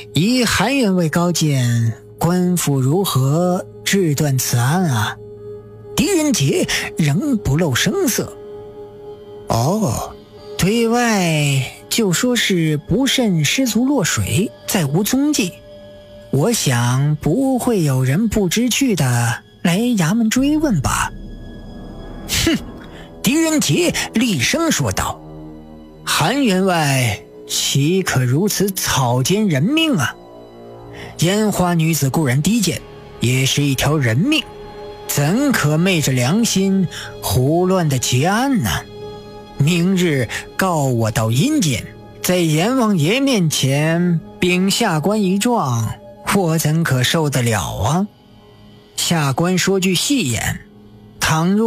以韩员外高见，官府如何治断此案啊？狄仁杰仍不露声色。对外就说是不慎失足落水，再无踪迹。我想不会有人不知趣的来衙门追问吧。哼！狄仁杰厉声说道，韩员外岂可如此草菅人命啊？烟花女子固然低贱，也是一条人命，怎可昧着良心胡乱的结案呢？明日告我到阴间，在阎王爷面前禀下官一状，我怎可受得了啊？下官说句戏言，倘若